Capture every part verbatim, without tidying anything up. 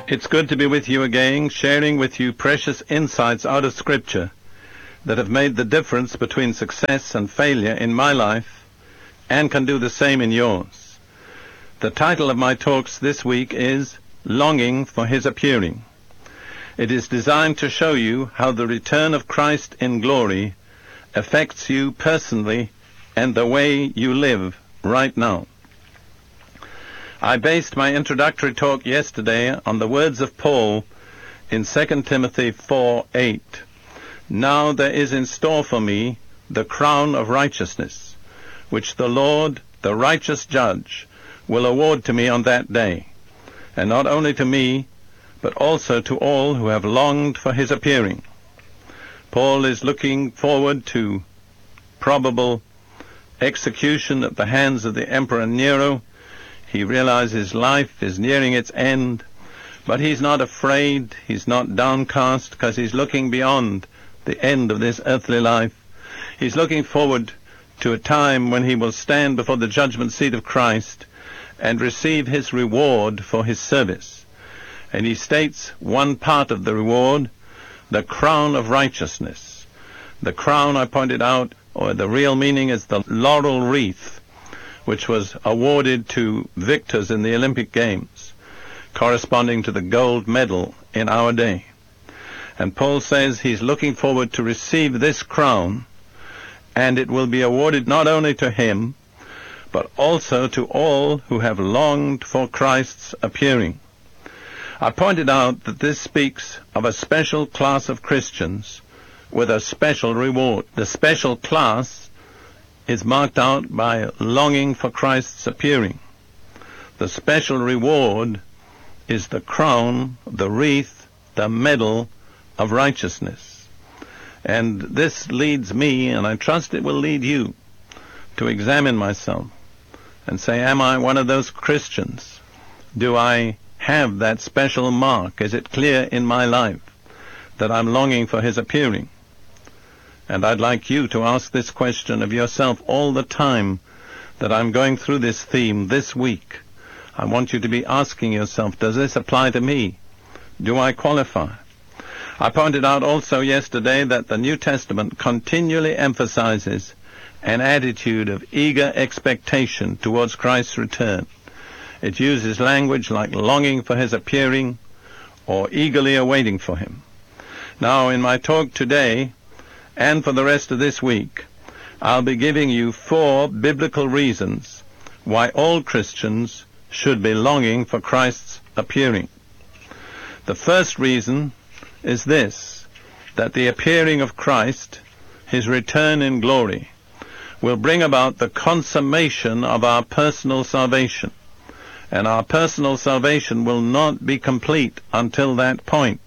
It's good to be with you again, sharing with you precious insights out of Scripture that have made the difference between success and failure in my life and can do the same in yours. The title of my talks this week is Longing for His Appearing. It is designed to show you how the return of Christ in glory affects you personally and the way you live right now. I based my introductory talk yesterday on the words of Paul in Second Timothy four eight. Now there is in store for me the crown of righteousness, which the Lord, the righteous judge, will award to me on that day, and not only to me, but also to all who have longed for his appearing. Paul is looking forward to probable execution at the hands of the Emperor Nero. He realizes life is nearing its end, but he's not afraid, he's not downcast, because he's looking beyond the end of this earthly life. He's looking forward to a time when he will stand before the judgment seat of Christ and receive his reward for his service. And he states one part of the reward, the crown of righteousness. The crown, I pointed out, or the real meaning is the laurel wreath, which was awarded to victors in the Olympic Games, corresponding to the gold medal in our day. And Paul says he's looking forward to receive this crown, and it will be awarded not only to him, but also to all who have longed for Christ's appearing. I pointed out that this speaks of a special class of Christians with a special reward. The special class is marked out by longing for Christ's appearing. The special reward is the crown, the wreath, the medal of righteousness. And this leads me, and I trust it will lead you, to examine myself and say, am I one of those Christians? Do I have that special mark? Is it clear in my life that I'm longing for his appearing? And I'd like you to ask this question of yourself all the time that I'm going through this theme this week. I want you to be asking yourself, does this apply to me? Do I qualify? I pointed out also yesterday that the New Testament continually emphasizes an attitude of eager expectation towards Christ's return. It uses language like longing for his appearing or eagerly awaiting for him. Now, in my talk today, and for the rest of this week, I'll be giving you four biblical reasons why all Christians should be longing for Christ's appearing. The first reason is this, that the appearing of Christ, his return in glory, will bring about the consummation of our personal salvation. And our personal salvation will not be complete until that point.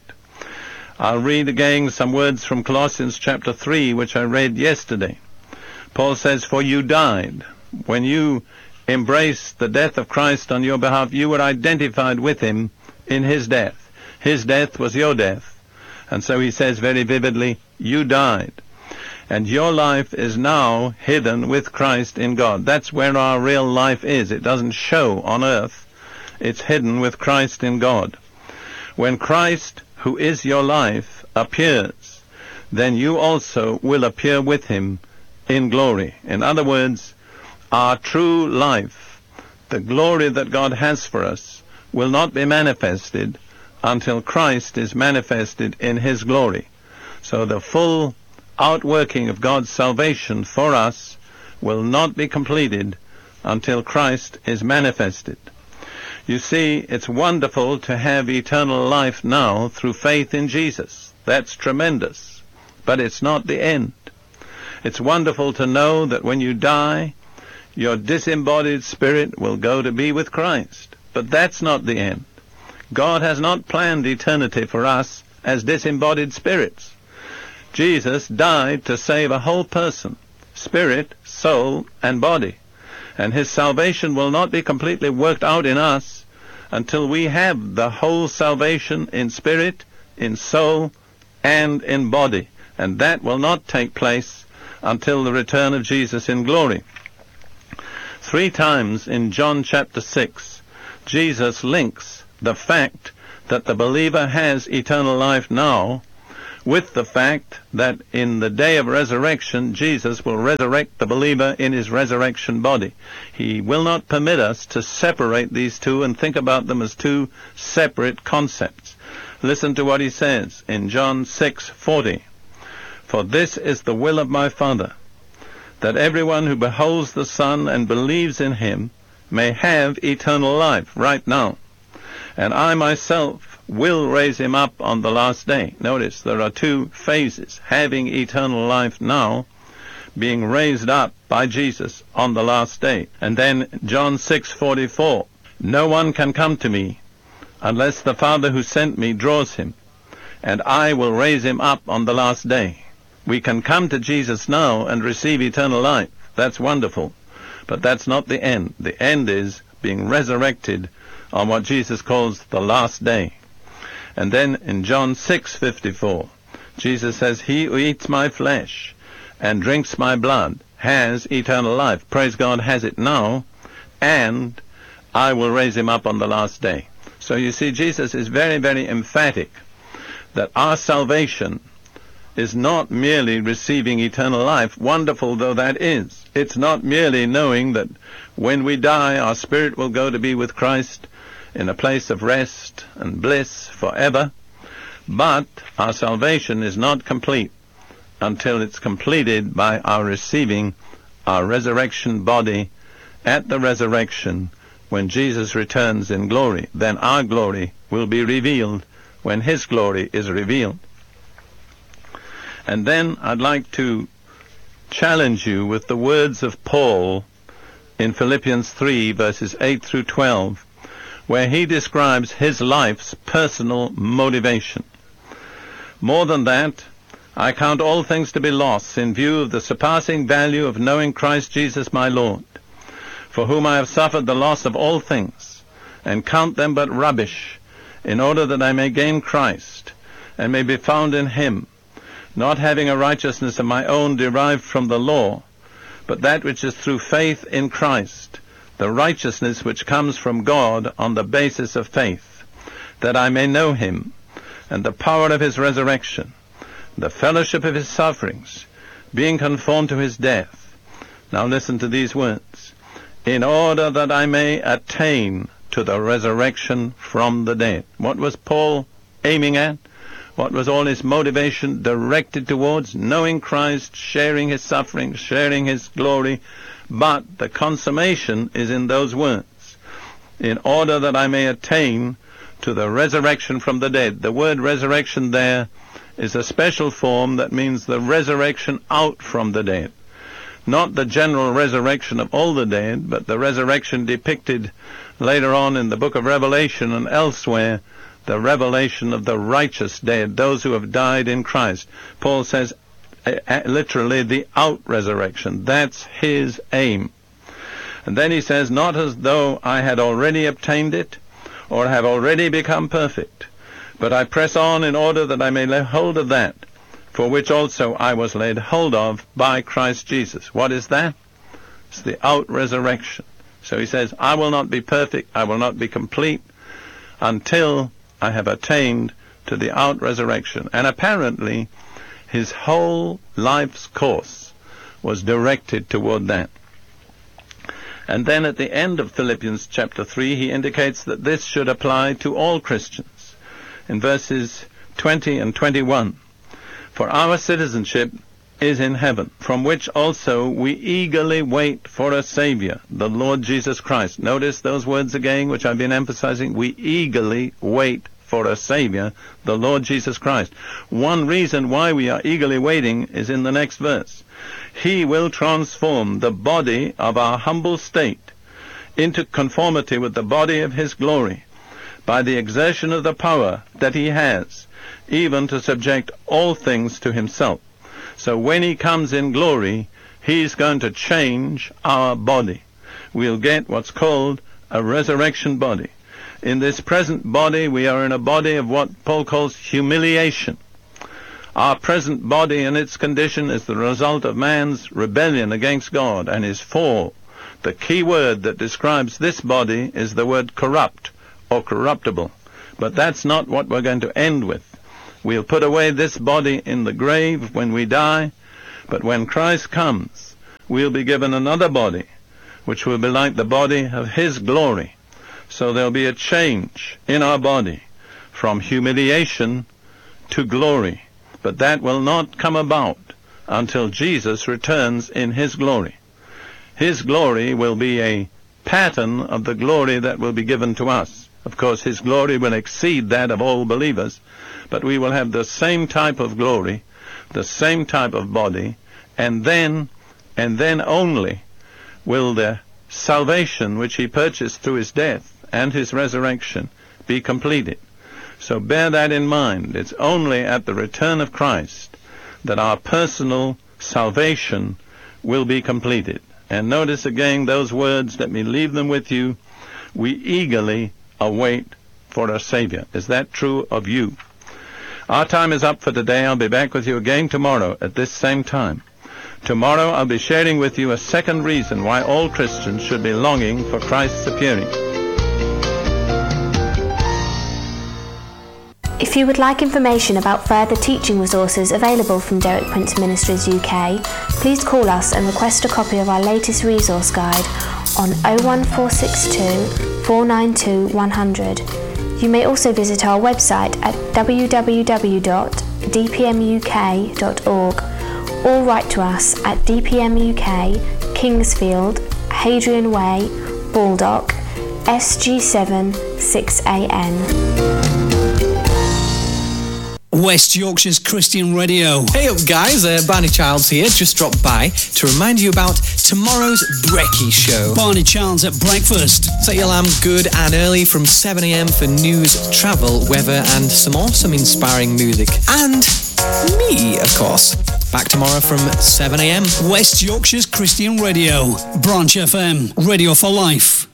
I'll read again some words from Colossians chapter three, which I read yesterday. Paul says, for you died. When you embraced the death of Christ on your behalf, you were identified with him in his death. His death was your death. And so he says very vividly, you died. And your life is now hidden with Christ in God. That's where our real life is. It doesn't show on earth. It's hidden with Christ in God. When Christ, who is your life, appears, then you also will appear with him in glory. In other words, our true life, the glory that God has for us, will not be manifested until Christ is manifested in his glory. So the full outworking of God's salvation for us will not be completed until Christ is manifested. You see, it's wonderful to have eternal life now through faith in Jesus. That's tremendous. But it's not the end. It's wonderful to know that when you die, your disembodied spirit will go to be with Christ. But that's not the end. God has not planned eternity for us as disembodied spirits. Jesus died to save a whole person, spirit, soul, and body. And his salvation will not be completely worked out in us until we have the whole salvation in spirit, in soul, and in body. And that will not take place until the return of Jesus in glory. Three times in John chapter six, Jesus links the fact that the believer has eternal life now, with the fact that in the day of resurrection, Jesus will resurrect the believer in his resurrection body. He will not permit us to separate these two and think about them as two separate concepts. Listen to what he says in John six forty. For this is the will of my Father, that everyone who beholds the Son and believes in him may have eternal life right now. And I myself will raise him up on the last day. Notice there are two phases: having eternal life now, being raised up by Jesus on the last day. And then John six forty-four, no one can come to me unless the Father who sent me draws him, and I will raise him up on the last day. We can come to Jesus now and receive eternal life. That's wonderful. But that's not the end. The end is being resurrected on what Jesus calls the last day. And then in John six fifty-four, Jesus says, he who eats my flesh and drinks my blood has eternal life. Praise God, has it now, and I will raise him up on the last day. So you see, Jesus is very, very emphatic that our salvation is not merely receiving eternal life, wonderful though that is. It's not merely knowing that when we die, our spirit will go to be with Christ in a place of rest and bliss forever. But our salvation is not complete until it's completed by our receiving our resurrection body at the resurrection when Jesus returns in glory. Then our glory will be revealed when his glory is revealed. And then I'd like to challenge you with the words of Paul in Philippians three, verses eight through twelve, where he describes his life's personal motivation. More than that, I count all things to be loss in view of the surpassing value of knowing Christ Jesus my Lord, for whom I have suffered the loss of all things, and count them but rubbish, in order that I may gain Christ, and may be found in him, not having a righteousness of my own derived from the law, but that which is through faith in Christ, the righteousness which comes from God on the basis of faith, that I may know him, and the power of his resurrection, the fellowship of his sufferings, being conformed to his death. Now listen to these words. In order that I may attain to the resurrection from the dead. What was Paul aiming at? What was all his motivation directed towards? Knowing Christ, sharing his sufferings, sharing his glory. But the consummation is in those words. In order that I may attain to the resurrection from the dead. The word resurrection there is a special form that means the resurrection out from the dead. Not the general resurrection of all the dead, but the resurrection depicted later on in the book of Revelation and elsewhere, the revelation of the righteous dead, those who have died in Christ. Paul says, uh, literally, the out-resurrection. That's his aim. And then he says, not as though I had already obtained it, or have already become perfect, but I press on in order that I may lay hold of that, for which also I was laid hold of by Christ Jesus. What is that? It's the out-resurrection. So he says, I will not be perfect, I will not be complete, until I have attained to the out-resurrection. And apparently, his whole life's course was directed toward that. And then at the end of Philippians chapter three, he indicates that this should apply to all Christians. In verses twenty and twenty-one, for our citizenship is in heaven, from which also we eagerly wait for a Savior, the Lord Jesus Christ. Notice those words again, which I've been emphasizing. We eagerly wait for a Savior, the Lord Jesus Christ. One reason why we are eagerly waiting is in the next verse. He will transform the body of our humble state into conformity with the body of his glory, by the exertion of the power that he has, even to subject all things to himself. So when he comes in glory, he's going to change our body. We'll get what's called a resurrection body. In this present body, we are in a body of what Paul calls humiliation. Our present body and its condition is the result of man's rebellion against God and his fall. The key word that describes this body is the word corrupt or corruptible. But that's not what we're going to end with. We'll put away this body in the grave when we die, but when Christ comes, we'll be given another body, which will be like the body of his glory. So there'll be a change in our body from humiliation to glory. But that will not come about until Jesus returns in his glory. His glory will be a pattern of the glory that will be given to us. Of course, his glory will exceed that of all believers, but we will have the same type of glory, the same type of body, and then, and then only will the salvation which he purchased through his death and his resurrection be completed. So bear that in mind. It's only at the return of Christ that our personal salvation will be completed. And notice again those words, let me leave them with you. We eagerly await for a Savior. Is that true of you? Our time is up for today. I'll be back with you again tomorrow at this same time. Tomorrow I'll be sharing with you a second reason why all Christians should be longing for Christ's appearing. If you would like information about further teaching resources available from Derek Prince Ministries U K, please call us and request a copy of our latest resource guide on oh one four six two, four nine two, one hundred. You may also visit our website at w w w dot d p m u k dot org or write to us at D P M U K, Kingsfield, Hadrian Way, Baldock, S G seven six A N. West Yorkshire's Christian Radio. Hey up guys, uh, Barney Childs here, just dropped by to remind you about tomorrow's Brekkie Show. Barney Childs at breakfast. Set your alarm good and early from seven a m for news, travel, weather and some awesome inspiring music. And me, of course. Back tomorrow from seven a m. West Yorkshire's Christian Radio. Branch F M. Radio for Life.